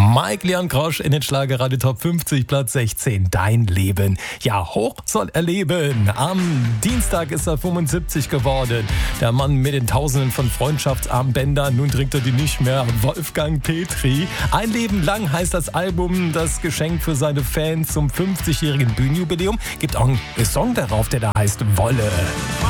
Mike Leon Grosch in den Schlagerradio Top 50, Platz 16. Dein Leben. Ja, hoch soll er leben. Am Dienstag ist er 75 geworden. Der Mann mit den Tausenden von Freundschaftsarmbändern. Nun trägt er die nicht mehr. Wolfgang Petri. Ein Leben lang heißt das Album, das Geschenk für seine Fans zum 50-jährigen Bühnenjubiläum. Gibt auch einen Song darauf, der da heißt Wolle.